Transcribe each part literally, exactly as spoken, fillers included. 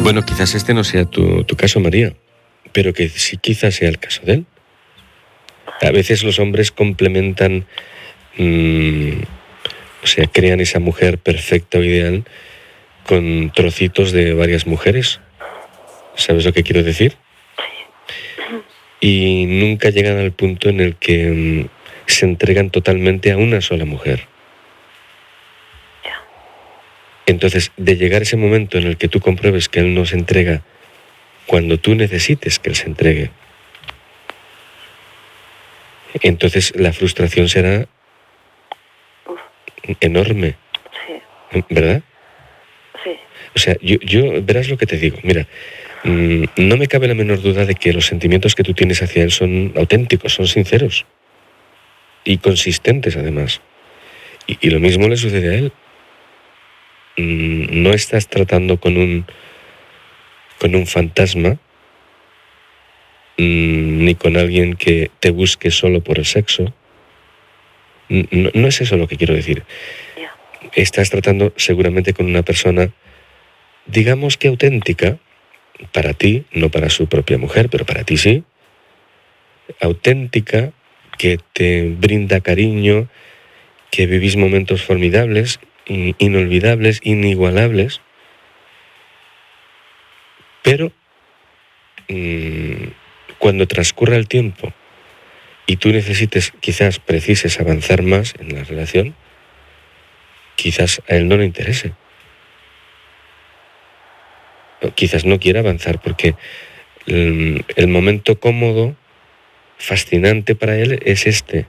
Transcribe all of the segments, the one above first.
Bueno, quizás este no sea tu, tu caso, María, pero que sí quizás sea el caso de él. A veces los hombres complementan, mmm, o sea, crean esa mujer perfecta o ideal con trocitos de varias mujeres. ¿Sabes lo que quiero decir? Y nunca llegan al punto en el que mmm, se entregan totalmente a una sola mujer. Entonces, de llegar ese momento en el que tú compruebes que él no se entrega cuando tú necesites que él se entregue, entonces la frustración será enorme. Sí. ¿Verdad? Sí. O sea, yo, yo, verás lo que te digo. Mira, mmm, no me cabe la menor duda de que los sentimientos que tú tienes hacia él son auténticos, son sinceros y consistentes además. Y, y lo mismo le sucede a él. Mmm, no estás tratando con un con un fantasma, mmm, ni con alguien que te busque solo por el sexo. No, no es eso lo que quiero decir. Yeah. Estás tratando seguramente con una persona, digamos que auténtica, para ti, no para su propia mujer, pero para ti sí, auténtica, que te brinda cariño, que vivís momentos formidables, inolvidables, inigualables, pero mmm, cuando transcurra el tiempo y tú necesites, quizás precises avanzar más en la relación, quizás a él no le interese. O quizás no quiera avanzar porque el, el momento cómodo, fascinante para él es este,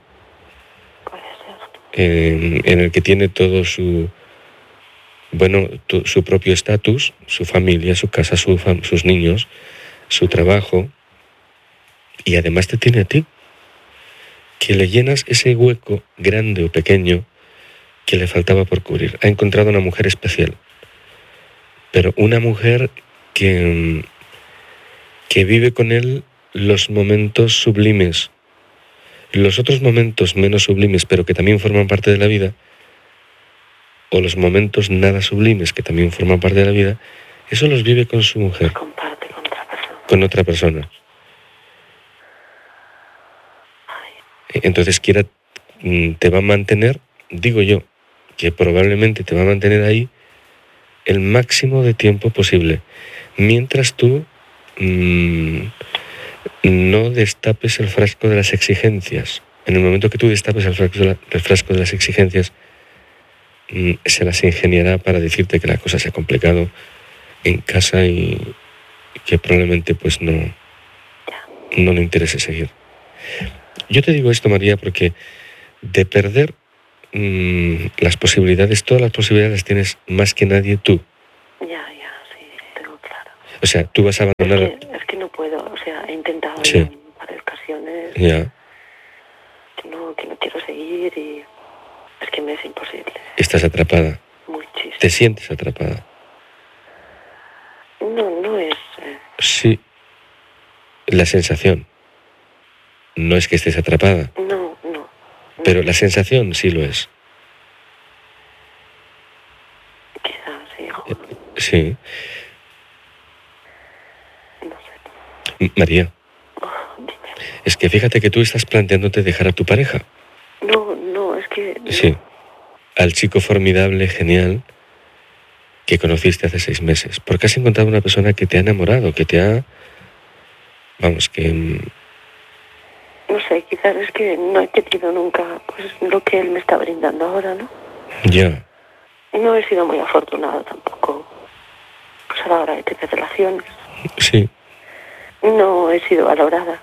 en, en el que tiene todo su, bueno, tu, su propio estatus, su familia, su casa, su fam, sus niños, su trabajo, y además te tiene a ti, que le llenas ese hueco, grande o pequeño, que le faltaba por cubrir. Ha encontrado una mujer especial, pero una mujer que, que vive con él los momentos sublimes, los otros momentos menos sublimes, pero que también forman parte de la vida, o los momentos nada sublimes, que también forman parte de la vida, eso los vive con su mujer. Comparte con otra persona. Con otra persona. Entonces quiera, te va a mantener, digo yo, que probablemente te va a mantener ahí el máximo de tiempo posible, mientras tú mmm, no destapes el frasco de las exigencias. En el momento que tú destapes el frasco de, la, el frasco de las exigencias, mmm, se las ingeniará para decirte que la cosa se ha complicado en casa y que probablemente pues no, no le interese seguir. Yo te digo esto, María, porque de perder mmm, las posibilidades, todas las posibilidades las tienes más que nadie tú. Ya, ya, sí, tengo claro. O sea, tú vas a abandonar... Es que, es que no puedo, o sea, he intentado sí. en varias ocasiones ya. que, no, que no quiero seguir y es que me es imposible. Estás atrapada. Muchísimo. ¿Te sientes atrapada? No, no es... Eh... Sí, la sensación. No es que estés atrapada. No, no. no. Pero la sensación sí lo es. Quizás, sí, hijo. Sí. No sé. María, Oh, dime. Es que fíjate que tú estás planteándote dejar a tu pareja. No, no, es que... No. Sí. Al chico formidable, genial, que conociste hace seis meses. Porque has encontrado una persona que te ha enamorado, que te ha... Vamos, que... No sé, quizás es que no he tenido nunca pues lo que él me está brindando ahora, ¿no? Ya. No he sido muy afortunado tampoco, pues a la hora de tener relaciones. Sí. No he sido valorada.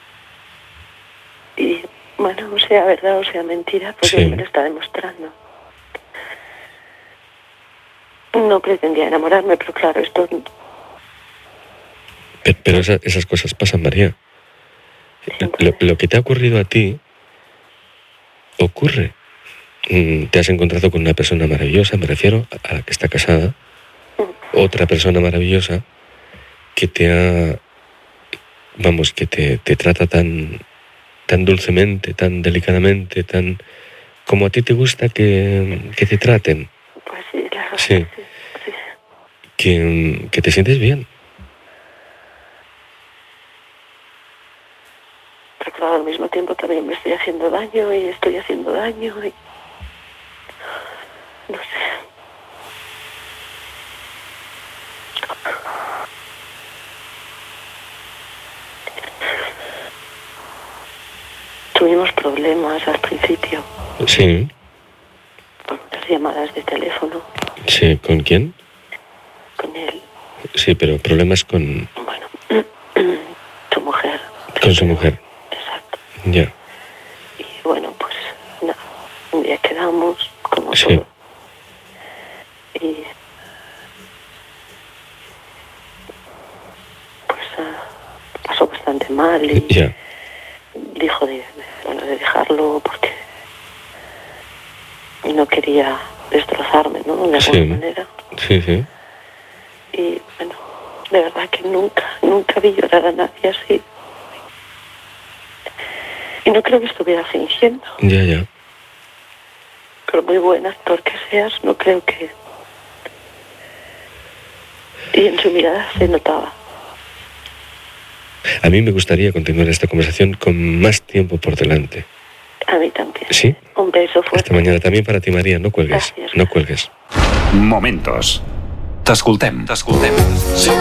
Y, bueno, sea verdad o sea mentira, pues sí. él me lo está demostrando. No pretendía enamorarme, pero claro, esto... Pero, pero esa, esas cosas pasan, María. Lo, lo que te ha ocurrido a ti ocurre. Te has encontrado con una persona maravillosa, me refiero a la que está casada, otra persona maravillosa que te ha, vamos, que te, te trata tan, tan dulcemente, tan delicadamente, tan como a ti te gusta que, que te traten. Pues sí, claro. Sí. Sí, sí. que, que te sientes bien. Pero claro, al mismo tiempo también me estoy haciendo daño y estoy haciendo daño y... no sé. Tuvimos problemas al principio. Sí. Con las llamadas de teléfono. Sí, ¿con quién? Con él. Sí, pero problemas con... Bueno, su mujer. Con su mujer. Exacto. Ya. Y bueno, pues nada, un día quedamos como Sí. todo. Y pues uh, pasó bastante mal y Ya. dijo de, de, bueno, de dejarlo porque no quería destrozarme, ¿no? De alguna Sí. manera. Sí, sí. Y bueno, de verdad que nunca, nunca vi llorar a nadie así. Y no creo que estuviera fingiendo. Ya, ya. Pero muy buen actor que seas, no creo que... Y en su mirada se notaba. A mí me gustaría continuar esta conversación con más tiempo por delante. A mí también. ¿Sí? Un beso fuerte. Hasta mañana. También para ti, María. No cuelgues. Gràcies. No cuelgues. Momentos. T'escoltem. T'escoltem.